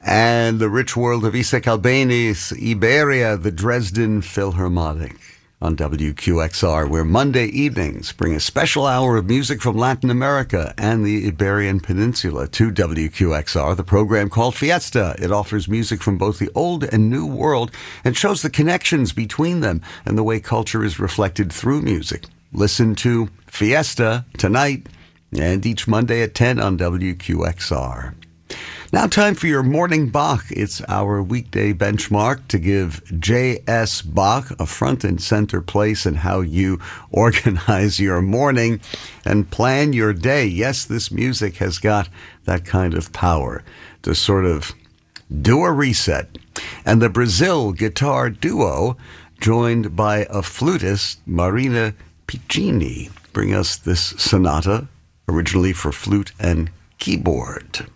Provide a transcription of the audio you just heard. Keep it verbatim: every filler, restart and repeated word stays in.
And the rich world of Isaac Albeniz, Iberia, the Dresden Philharmonic on W Q X R, where Monday evenings bring a special hour of music from Latin America and the Iberian Peninsula to W Q X R, the program called Fiesta. It offers music from both the old and new world and shows the connections between them and the way culture is reflected through music. Listen to Fiesta tonight and each Monday at ten on W Q X R. Now time for your morning Bach. It's our weekday benchmark to give J S. Bach a front and center place in how you organize your morning and plan your day. Yes, this music has got that kind of power to sort of do a reset. And the Brazil guitar duo, joined by a flutist, Marina Piccini, bring us this sonata, originally for flute and keyboard.